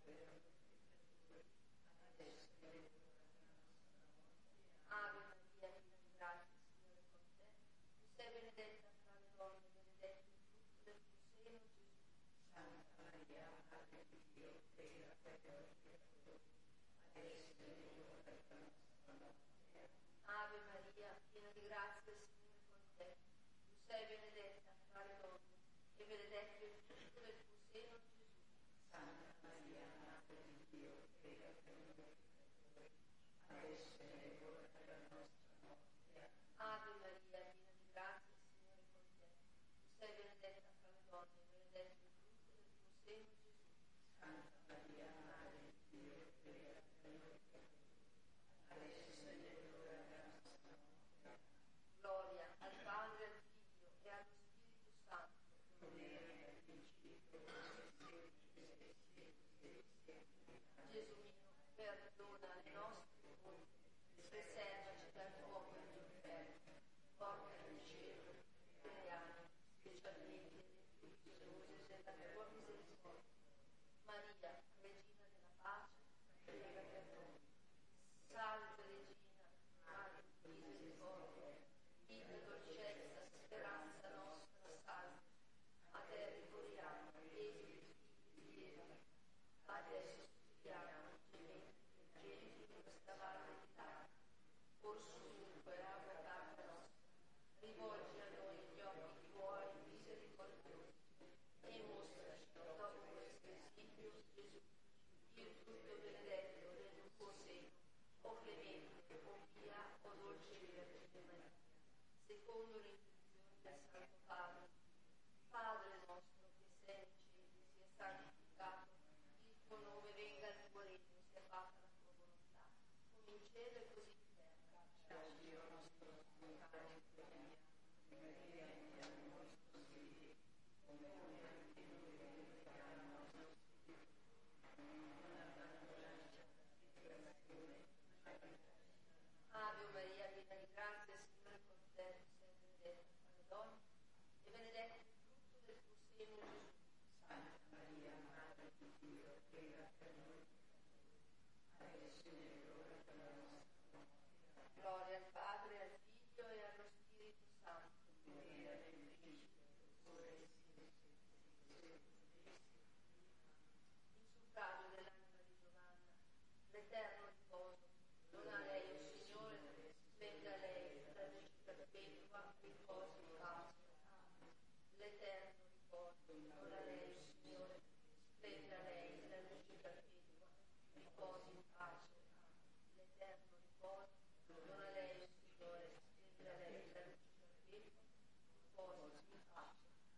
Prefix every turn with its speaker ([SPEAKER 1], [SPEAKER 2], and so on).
[SPEAKER 1] Ave Maria, piena di grazia, il Signore è con te. Tu sei benedetta fra le donne, benedetto il frutto del tuo seno, Gesù.
[SPEAKER 2] Santa Maria, Madre di Dio, prega per noi peccatori, adesso è l'ora della nostra morte.
[SPEAKER 1] Ave Maria, piena di grazia, il Signore è con te. Tu sei benedetta fra le donne, e benedetto il frutto del tuo seno, Gesù.
[SPEAKER 2] Santa Maria, Madre di Dio, prega per noi peccatori, adesso è l'ora della nostra morte.
[SPEAKER 1] Ave Maria, piena di grazia, il Signore è con te. Tu sei benedetta fra le donne, e benedetto il frutto del tuo seno, Gesù.
[SPEAKER 2] Santa Maria, Madre di Dio, prega per noi peccatori, adesso è l'ora della nostra morte.
[SPEAKER 1] Gloria al Padre, al Figlio e allo Spirito Santo.
[SPEAKER 2] Come era nel principio, ora e sempre.
[SPEAKER 1] Gesù mio, perdona le nostre colpe, preservaci dal fuoco dell'inferno, porta nel cielo le anime, specialmente le più bisognose della tua misericordia. Maria, Regina della pace, prega per noi. Salve Regina, Madre di misericordia, vita, dolcezza, speranza nostra, salve. A te ricorriamo, Gesù, di Eva. Adesso studiamo gementi in questa valle di lacrime. Orso dunque, avvocata nostra, rivolgi a noi gli occhi tuoi misericordiosi e mostraci dopo questo esilio, Gesù, il frutto benedetto del tuo seno, o clemente, o pia, o dolce Vergine Maria. Secondo le istruzioni del Santo Padre, Padre nostro che sei nei cieli, sia santificato il tuo nome, venga il tuo regno, sia fatta la tua volontà, come in cielo e così in terra.
[SPEAKER 2] Dacci il nostro pane quotidiano, e rimetti al nostro debito, come anche noi rimettiamo ai nostri debitori. Non abbandonarci alla tentazione, ma liberaci.
[SPEAKER 1] Ave Maria, piena di grazia, il Signore è con te, tu sei benedetta fra le donne, e benedetto il frutto del tuo seno, Gesù.
[SPEAKER 2] Santa Maria, Madre di Dio, prega per noi peccatori, adesso è l'ora della nostra morte.
[SPEAKER 1] Gloria al Padre,